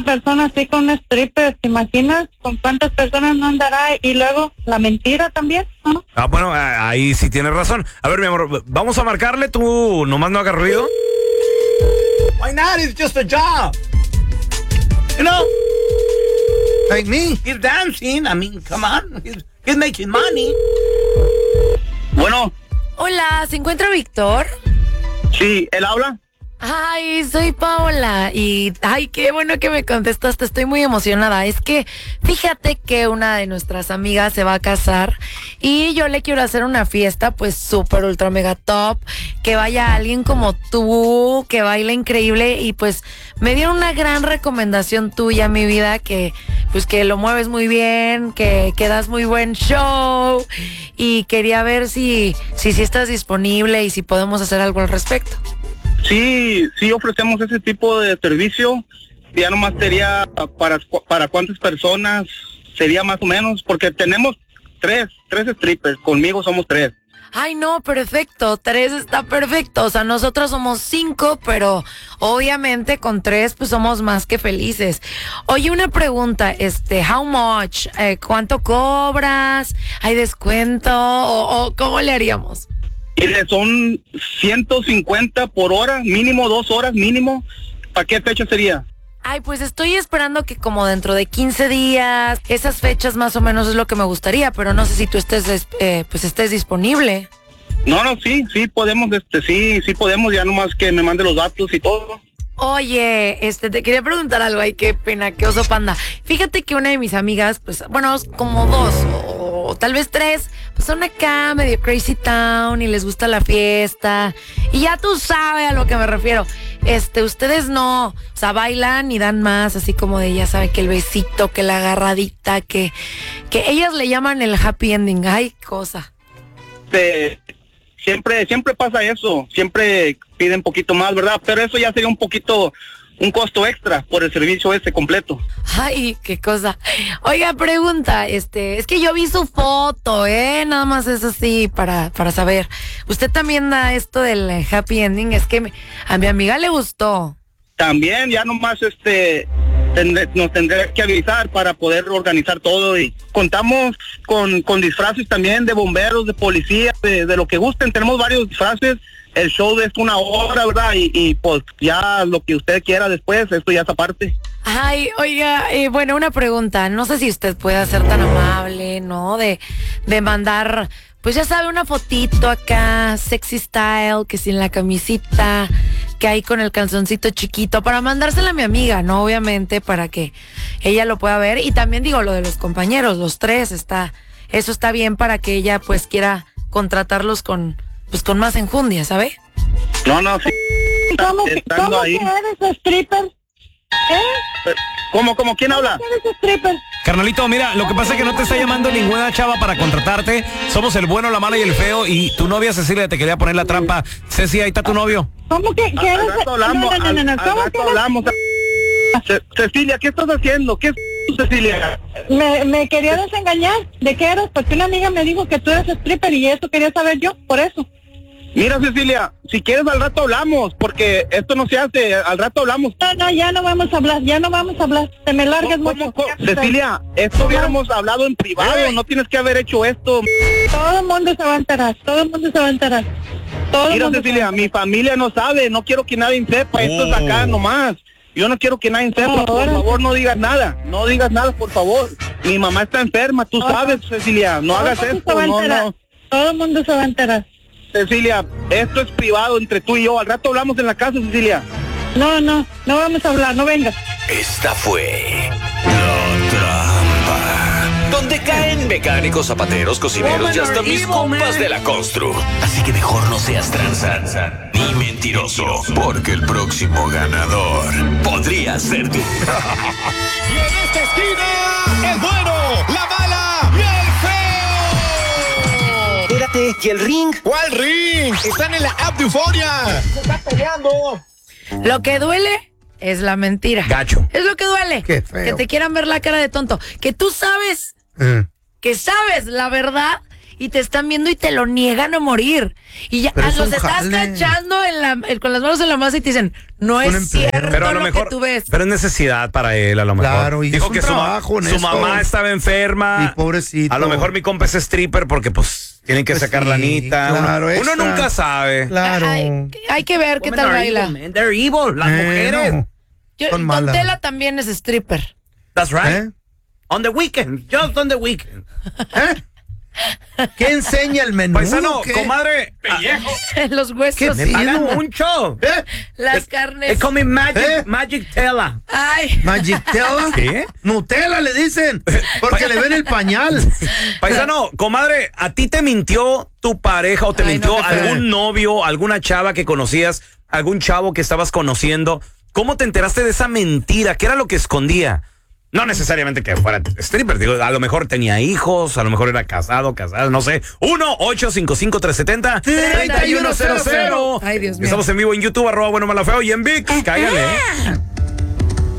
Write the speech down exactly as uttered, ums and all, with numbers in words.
persona así con un stripper, ¿te imaginas con cuántas personas no andará? Y luego la mentira también, ¿no? Ah, bueno, ahí sí tienes razón. A ver, mi amor, vamos a marcarle, tú nomás no hagas ruido. Why not? It's just a job. You know? Like me. He's dancing. I mean, come on. He's, he's making money. Bueno. Hola, ¿se encuentra Víctor? Sí, ¿él habla? Ay, soy Paola y ay, qué bueno que me contestaste, estoy muy emocionada. Es que fíjate que una de nuestras amigas se va a casar y yo le quiero hacer una fiesta pues súper ultra mega top, que vaya alguien como tú, que baile increíble y pues me dieron una gran recomendación tuya, mi vida, que pues que lo mueves muy bien, que, que das muy buen show y quería ver si, si, si estás disponible y si podemos hacer algo al respecto. Sí, sí ofrecemos ese tipo de servicio. Ya nomás sería para para cuántas personas sería más o menos, porque tenemos tres, tres strippers, conmigo somos tres. Ay, no, perfecto, tres está perfecto, o sea, nosotros somos cinco, pero obviamente con tres pues somos más que felices. Oye, una pregunta, este, how much, eh, ¿cuánto cobras? ¿Hay descuento o, o cómo le haríamos? Mire, son ciento cincuenta por hora, mínimo dos horas, mínimo. ¿Para qué fecha sería? Ay, pues estoy esperando que como dentro de quince días, esas fechas más o menos es lo que me gustaría, pero no sé si tú estés, eh, pues estés disponible. No, no, sí, sí podemos, este, sí, sí podemos, ya nomás que me mande los datos y todo. Oye, este, te quería preguntar algo, ay, qué pena, qué oso panda. Fíjate que una de mis amigas, pues, bueno, como dos, o, o tal vez tres, pues son acá medio crazy town y les gusta la fiesta. Y ya tú sabes a lo que me refiero. Este, ustedes no, o sea, bailan y dan más, así como de, ya sabe, que el besito, que la agarradita, que, que ellas le llaman el happy ending, ay, cosa. Este, siempre, siempre pasa eso, siempre piden un poquito más, ¿verdad? Pero eso ya sería un poquito, un costo extra por el servicio ese completo. Ay, qué cosa. Oiga, pregunta, este, es que yo vi su foto, ¿eh? Nada más es así para, para saber. ¿Usted también da esto del happy ending? Es que me, a mi amiga le gustó. También, ya nomás, este, tendré, nos tendré que avisar para poder organizar todo y contamos con, con disfraces también de bomberos, de policía, de, de lo que gusten. Tenemos varios disfraces. El show es una hora, ¿verdad? Y, y pues ya lo que usted quiera después, esto ya es aparte. Ay, oiga, eh, bueno, una pregunta. No sé si usted puede ser tan amable, ¿no? De, de mandar, pues ya sabe, una fotito acá, sexy style, que sin la camisita, que hay con el calzoncito chiquito, para mandársela a mi amiga, ¿no? Obviamente, para que ella lo pueda ver. Y también digo, lo de los compañeros, los tres, está, eso está bien para que ella, pues, quiera contratarlos con... pues con más enjundia, ¿sabe? No, no, sí. ¿Cómo, ¿cómo que eres stripper? ¿Eh? ¿Cómo, cómo? ¿Quién habla? ¿Cómo que eres stripper? Carnalito, mira, lo que pasa es que no te está llamando ninguna chava para contratarte. Somos el bueno, la mala y el feo. Y tu novia Cecilia te quería poner la trampa. Ceci, ahí está tu novio. ¿Cómo que, que eres? Al rato hablamos, No, no, no, no, no. al, ¿Cómo al que rato eres? hablamos. Ce- Cecilia, ¿qué estás haciendo? ¿Qué es Cecilia? Me, me quería desengañar. ¿De qué eres? Porque una amiga me dijo que tú eres stripper y eso quería saber yo, por eso. Mira, Cecilia, si quieres al rato hablamos, porque esto no se hace, al rato hablamos. No, no, ya no vamos a hablar, ya no vamos a hablar. Te me largues ¿Cómo, mucho. cómo, cómo? Cecilia, esto hubiéramos hablado en privado, no tienes que haber hecho esto. Todo el mundo se va a enterar, todo el mundo se va a enterar. Todo el Mira, mundo Cecilia, se... mi familia no sabe, no quiero que nadie sepa, esto es acá nomás. Yo no quiero que nadie sepa, No, por ahora- favor, no digas nada, no digas nada, por favor. Mi mamá está enferma, tú No, sabes, Cecilia, no todo el hagas mundo se esto, va a no, enterar. no. Todo el mundo se va a enterar. Cecilia, esto es privado entre tú y yo, al rato hablamos en la casa, Cecilia. No, no, no vamos a hablar, no vengas. Esta fue La Trampa, donde caen mecánicos, zapateros, cocineros y hasta mis compas de la constru. Así que mejor no seas tranza ni mentiroso, porque el próximo ganador podría ser tú. Y en esta esquina, el bueno, la mala y el feo. Espérate, ¿y el ring? ¿Cuál ring? Están en la app de Euforia. Se está peleando. Lo que duele es la mentira. Gacho. Es lo que duele. Qué feo. Que te quieran ver la cara de tonto. Que tú sabes, Mm. que sabes la verdad y te están viendo y te lo niegan a morir. Y ya Pero a es los un estás jale. cachando en la, el- con las manos en la masa y te dicen, no Un es empleo. cierto Pero a lo lo mejor, que tú ves. pero es necesidad para él, a lo mejor. Claro, y dijo es un que su, ma- trabajo en su esto. mamá estaba enferma. Y pobrecito. A lo mejor mi compa es stripper porque pues tienen que Pues sacar sí, la nita. claro, uno, uno extra. nunca sabe. Claro. Hay, hay que ver qué Women tal are baila. evil, man. They're evil. Las Eh, mujeres. no. Yo, Son Don malas. Tela también es stripper. That's right. ¿Eh? On the weekend. Just on the weekend. ¿Eh? ¿Qué enseña el menú? Paisano, ¿Qué? comadre. Los huesos, Me pagan pido? mucho. ¿Eh? las They carnes. call me Magic, ¿Eh? Magic Tela. Ay, Magic Tela. ¿Qué? Nutella le dicen. Porque le ven el pañal. Paisano, comadre, ¿a ti te mintió tu pareja o te Ay, mintió no, qué feo. algún novio, alguna chava que conocías, algún chavo que estabas conociendo? ¿Cómo te enteraste de esa mentira? ¿Qué era lo que escondía? No necesariamente que fuera stripper, digo, a lo mejor tenía hijos, a lo mejor era casado, casada, no sé. uno ocho cinco cinco tres siete cero tres uno cero cero. Ay, Dios mío. Estamos en vivo en YouTube, arroba bueno, malo, feo, y en Vix, cáigale.